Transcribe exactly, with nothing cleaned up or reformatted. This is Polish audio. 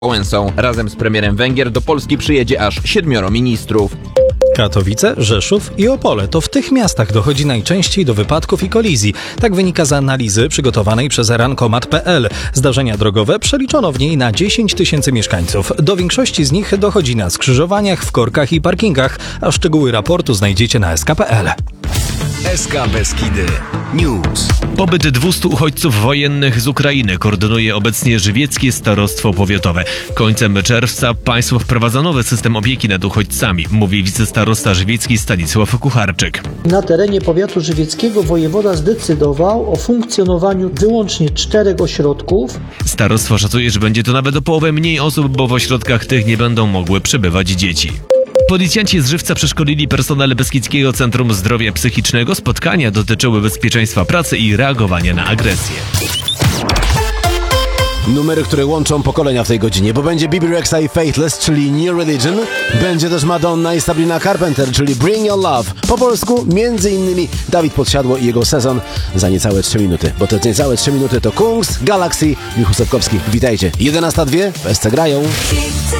Wałęsą. Razem z premierem Węgier do Polski przyjedzie aż siedmioro ministrów. Katowice, Rzeszów i Opole. To w tych miastach dochodzi najczęściej do wypadków i kolizji. Tak wynika z analizy przygotowanej przez rankomat kropka pe el. Zdarzenia drogowe przeliczono w niej na dziesięć tysięcy mieszkańców. Do większości z nich dochodzi na skrzyżowaniach, w korkach i parkingach, a szczegóły raportu znajdziecie na es ka kropka pe el. es ka Beskidy News. Pobyt dwustu uchodźców wojennych z Ukrainy koordynuje obecnie Żywieckie Starostwo Powiatowe. Końcem czerwca państwo wprowadza nowy system opieki nad uchodźcami, mówi wicestarosta żywiecki Stanisław Kucharczyk. Na terenie powiatu żywieckiego wojewoda zdecydował o funkcjonowaniu wyłącznie czterech ośrodków. Starostwo szacuje, że będzie to nawet o połowę mniej osób, bo w ośrodkach tych nie będą mogły przebywać dzieci. Policjanci z Żywca przeszkolili personel Beskidzkiego Centrum Zdrowia Psychicznego. Spotkania dotyczyły bezpieczeństwa pracy i reagowania na agresję. Numery, które łączą pokolenia w tej godzinie, bo będzie Bibi Rexha i Faithless, czyli New Religion. Będzie też Madonna i Sabrina Carpenter, czyli Bring Your Love. Po polsku między innymi Dawid Podsiadło i jego Sezon za niecałe trzy minuty. Bo te niecałe trzy minuty to Kungs, Galaxy, Michał Sapkowski. Witajcie. jedenasta dwie w es ce grają.